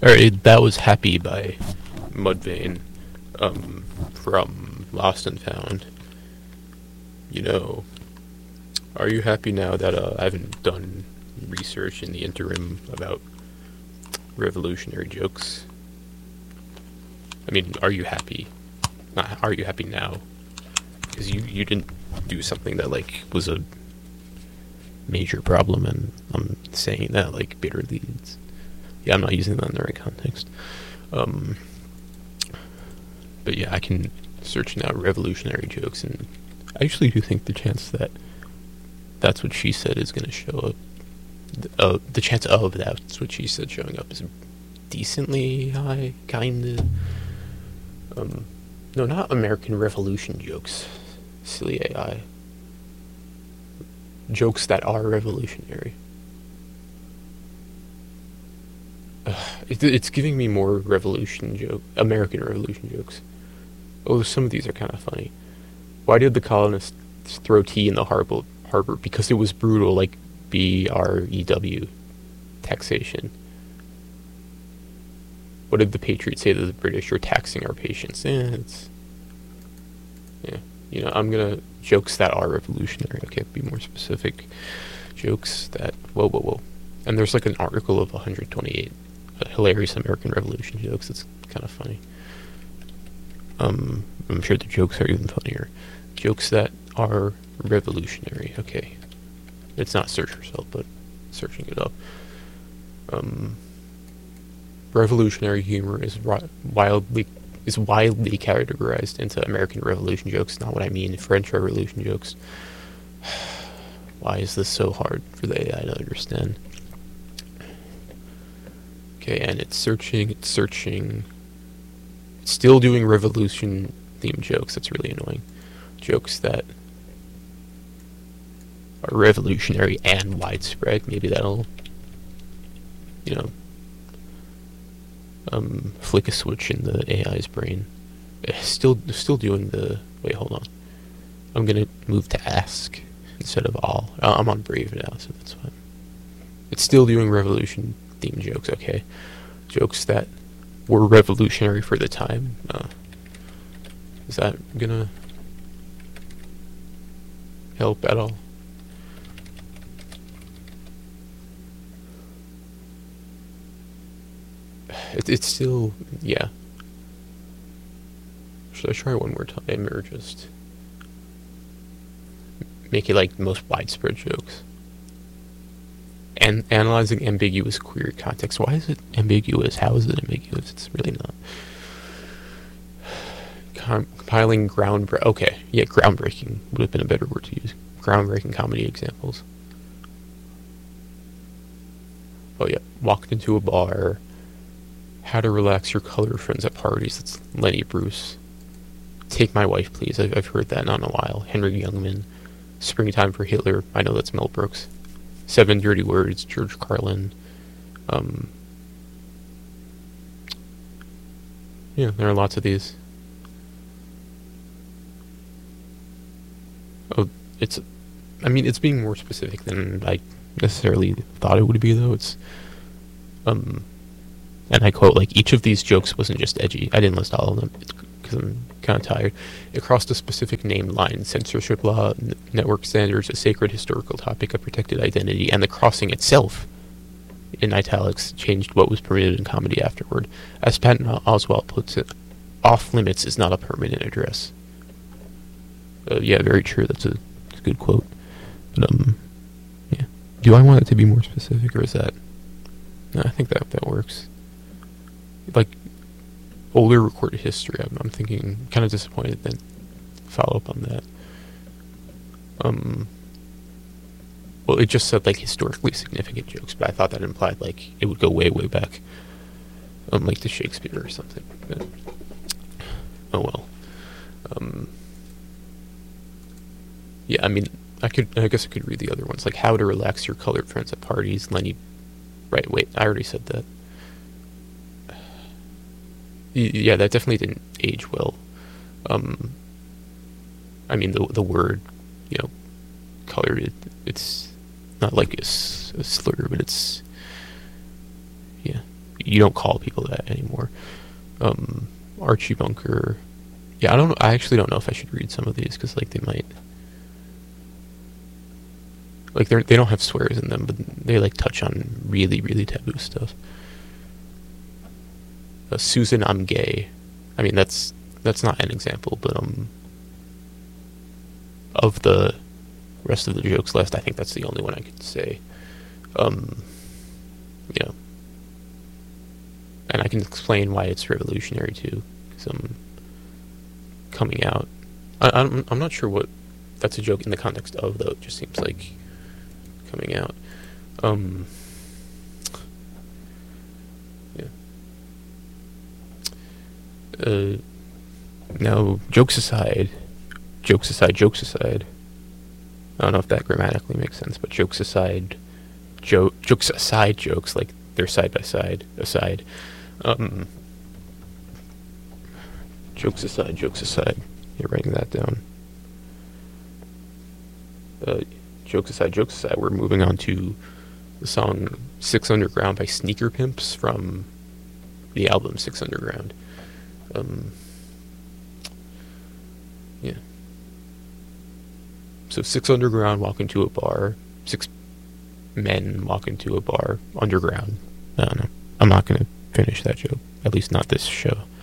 Alright, that was Happy by Mudvayne, from Lost and Found. You know, are you happy now that I haven't done research in the interim about revolutionary jokes? I mean, are you happy? Not, are you happy now? Because you didn't do something that, like, was a major problem, and I'm saying that, like, bitterly. Yeah, I'm not using that in the right context. But yeah, I can search now revolutionary jokes, and I actually do think the chance that that's what she said is going to show up, the chance of that's what she said showing up is decently high, kinda. No, not American Revolution jokes. Silly AI. Jokes that are revolutionary. It's giving me more American Revolution jokes. Oh, some of these are kind of funny. Why did the colonists throw tea in the harbor? Because it was brutal, like BREW, taxation. What did the Patriots say to the British? You're taxing our patience. Yeah, I'm gonna jokes that are revolutionary. Okay, be more specific. Jokes that whoa. And there's like an article of 128 hilarious American Revolution jokes. It's kind of funny. I'm sure the jokes are even funnier. Jokes that are revolutionary. Okay, it's not search result, but searching it up. Revolutionary humor is wildly categorized into American Revolution jokes. Not what I mean. French Revolution jokes. Why is this so hard for the AI to understand? Okay, and it's searching. It's still doing revolution themed jokes. That's really annoying. Jokes that are revolutionary and widespread. Maybe that'll, flick a switch in the AI's brain. Still doing the. Wait, hold on. I'm gonna move to ask instead of all. I'm on Brave now, so that's fine. It's still doing revolution themed jokes. Okay, jokes that were revolutionary for the time. Is that gonna help at all? It's still, yeah. Should I try one more time, or just make it like most widespread jokes? And analyzing ambiguous queer context. Why is it ambiguous? How is it ambiguous? It's really not. Compiling okay, yeah, groundbreaking would have been a better word to use. Groundbreaking comedy examples. Oh yeah, walked into a bar. How to relax your colored friends at parties. That's Lenny Bruce. Take my wife, please. I've heard that not in a while. Henry Youngman. Springtime for Hitler. I know that's Mel Brooks. 7 Dirty Words. George Carlin. Yeah, there are lots of these. Oh, it's being more specific than I necessarily thought it would be, though. It's, and I quote, like, each of these jokes wasn't just edgy. I didn't list all of them because I'm kind of tired. It crossed a specific named line: censorship law, network standards, a sacred historical topic, a protected identity, and the crossing itself, in italics, changed what was permitted in comedy afterward. As Patton Oswalt puts it, off limits is not a permanent address. Yeah, very true. That's a good quote. But, yeah. Do I want it to be more specific, or is that... No, I think that works. Like, older recorded history, I'm thinking, kind of disappointed then follow up on that. Well, it just said, like, historically significant jokes, but I thought that implied, like, it would go way, way back, like to Shakespeare or something. But, oh well. Yeah, I mean, I guess I could read the other ones, like how to relax your colored friends at parties. Lenny, right? Wait, I already said that. Yeah, that definitely didn't age well. I mean, the word, colored, it's not like a slur, but it's, yeah. you don't call people that anymore. Archie Bunker. Yeah, I actually don't know if I should read some of these because like they might, like they don't have swears in them, but they like touch on really really taboo stuff. Susan, I'm gay. I mean that's not an example, but of the rest of the jokes list, I think that's the only one I could say. You know, and I can explain why it's revolutionary too, because I'm coming out. I'm not sure what that's a joke in the context of, though. It just seems like coming out. Yeah. Now, jokes aside. I don't know if that grammatically makes sense, but jokes aside, jokes like they're side by side, aside. Jokes aside. You're writing that down. Jokes aside. We're moving on to the song "Six Underground" by Sneaker Pimps from the album Six Underground. Yeah. So 6 underground walk into a bar. 6 men walk into a bar underground. I don't know. I'm not going to finish that joke. At least not this show.